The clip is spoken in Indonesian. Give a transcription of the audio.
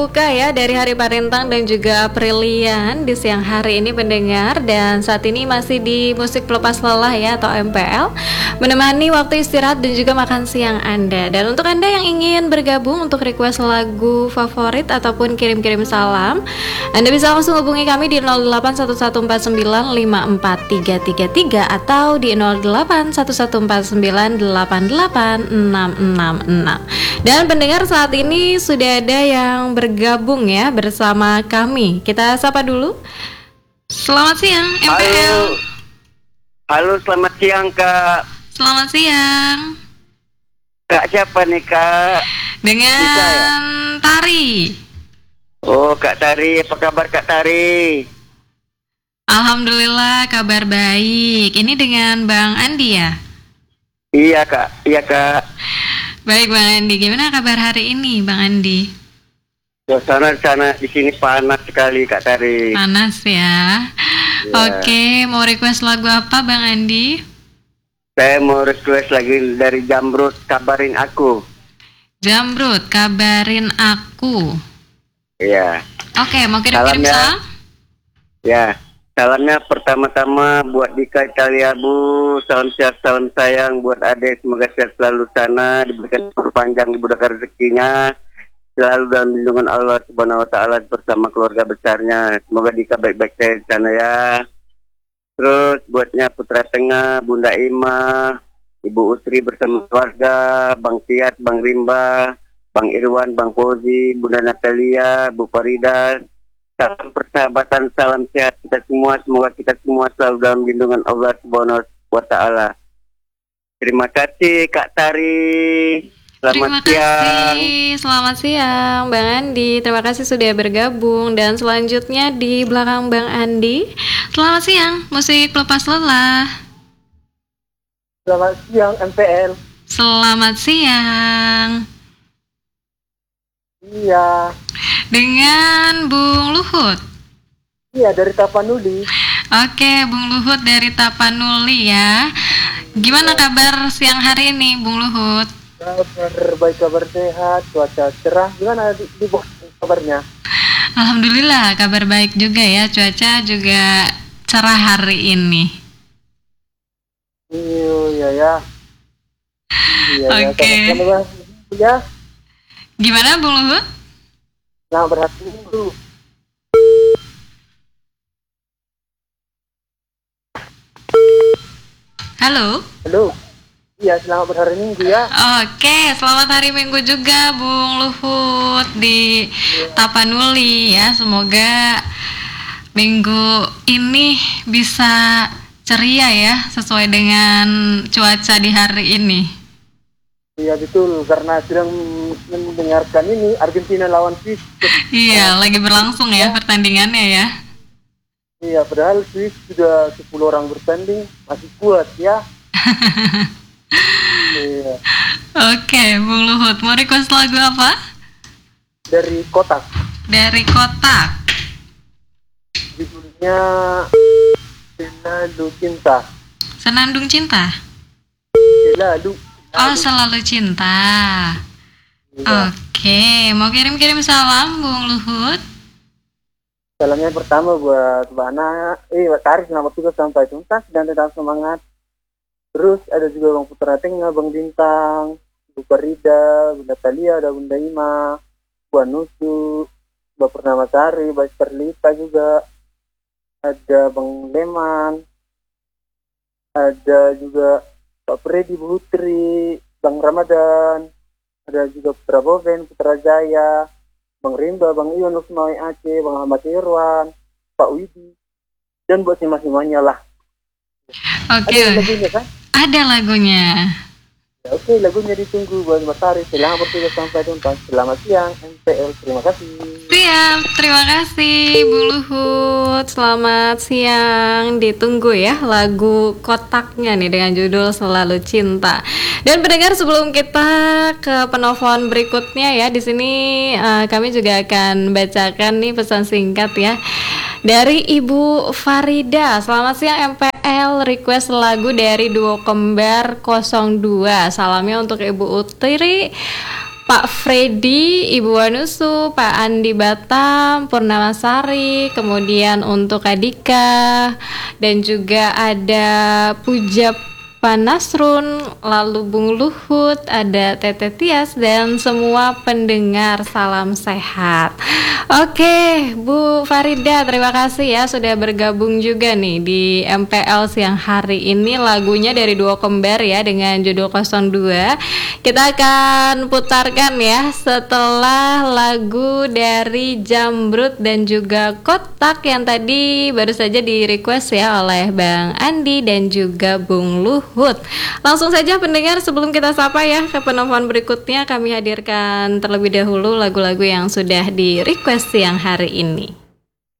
Buka ya dari Hari Parintang dan juga Aprilian di siang hari ini pendengar. Dan saat ini masih di Musik Pelepas Lelah ya atau MPL, menemani waktu istirahat dan juga makan siang Anda. Dan untuk Anda yang ingin bergabung untuk request lagu favorit ataupun kirim-kirim salam, Anda bisa langsung hubungi kami di 0811495433 atau di 081149886666. Dan pendengar, saat ini sudah ada yang bergabung ya bersama kami. Kita sapa dulu. Selamat siang MPL. Halo, selamat siang Kak. Selamat siang. Kak siapa nih Kak? Dengan ya? Tari. Oh Kak Tari, apa kabar Kak Tari? Alhamdulillah kabar baik. Ini dengan Bang Andi ya? Iya Kak, iya Kak. Baik Bang Andi, gimana kabar hari ini Bang Andi? Suasana sana di sini panas sekali Kak Tari. Panas ya. Oke, mau request lagu apa Bang Andi? Saya mau request lagi dari Jamrut, Kabarin Aku. Jamrut, Kabarin Aku. Iya. Oke, mau kirim-kirim salam? Ya, salamnya pertama-tama buat Dika Italiabu, salam sehat, salam sayang buat Ade, semoga sehat selalu sana, diberikan perpanjang dimudahkan rezekinya, selalu dalam lindungan Allah Subhanahu wa taala bersama keluarga besarnya. Semoga Dika baik-baik saja di sana ya. Terus buatnya Putra Tengah, Bunda Ima, Ibu Usri bersama keluarga, Bang Tiat, Bang Rimba, Bang Irwan, Bang Fauzi, Bunda Natalia, Bu Farida. Salam persahabatan, salam sehat kita semua. Semoga kita semua selalu dalam lindungan Allah Subhanahu wa taala. Terima kasih Kak Tari. Selamat siang. Selamat siang Bang Andi. Terima kasih sudah bergabung. Dan selanjutnya di belakang Bang Andi, selamat siang Musik Pelepas Lelah. Selamat siang MPL. Selamat siang. Iya. Dengan Bung Luhut. Iya, dari Tapanuli. Oke, Bung Luhut dari Tapanuli ya. Gimana kabar siang hari ini Bung Luhut? Kabar baik, kabar sehat, cuaca cerah. Gimana di kabarnya? Alhamdulillah kabar baik juga ya, cuaca juga cerah hari ini. Iya ya. Oke. Ya. Gimana Bung Luhut? Selamat berhati minggu. Halo. Halo. Iya, selamat berhari Minggu ya. Oke, selamat hari Minggu juga Bung Luhut di Tapanuli ya. Semoga minggu ini bisa ceria ya, sesuai dengan cuaca di hari ini. Iya betul, karena sedang mendengarkan ini Argentina lawan Swiss. Iya, lagi berlangsung ya pertandingannya ya. Iya, padahal Swiss sudah 10 orang bertanding, masih kuat ya. Iya. Oke, Bung Luhut, mau request lagu apa? Dari Kotak. Dari Kotak. Judulnya Selalu Cinta. Senandung Cinta. Selalu. Oh, Selalu Cinta. Iya. Oke, mau kirim-kirim salam Bung Luhut? Salamnya pertama buat Mbak Ana, Mbak Tari, selamat tugas sampai tuntas dan tetap semangat. Terus ada juga Bang Putra Tengah, Bang Bintang, Bu Farida, Bunda Talia, ada Bunda Ima, Bu Anusu, Mbak Purnamasari, Mbak Perlita juga, ada Bang Leman, ada juga Pak Freddy, Bu Putri, Bang Ramadan, ada juga Putra Boven, Putra Jaya, Bang Rimba, Bang Iwan, Usmawai Aceh, Bang Ahmad Irwan, Pak Widi, dan buat semuanya lah. Oke. Ada lagunya kan? Ada lagunya. Ya, oke, lagunya ditunggu buat Mas Tari. Selamat bertugas sampai tuntas. Selamat siang MPL, terima kasih. Siap, terima kasih Bu Luhut. Selamat siang. Ditunggu ya lagu Kotaknya nih dengan judul Selalu Cinta. Dan pendengar, sebelum kita ke penelpon berikutnya ya, di sini kami juga akan bacakan nih pesan singkat ya dari Ibu Farida. Selamat siang MPL, request lagu dari Duo Kembar 02. Salamnya untuk Ibu Utri, Pak Freddy, Ibu Wanusu, Pak Andi Batam, Purnamasari, kemudian untuk Adika, dan juga ada Puja Pak Nasrun, lalu Bung Luhut, ada Tete Tias, dan semua pendengar, salam sehat. Oke, Bu Farida, terima kasih ya sudah bergabung juga nih di MPL siang hari ini. Lagunya dari Duo Kembar ya dengan judul 02. Kita akan putarkan ya setelah lagu dari Jambrut dan juga Kotak yang tadi baru saja di request ya oleh Bang Andi dan juga Bung Luhut. Langsung saja pendengar, sebelum kita sapa ya ke penelpon berikutnya, kami hadirkan terlebih dahulu lagu-lagu yang sudah di request siang hari ini.